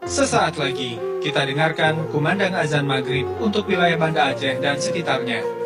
Sesaat lagi, kita dengarkan kumandang azan maghrib untuk wilayah Banda Aceh dan sekitarnya.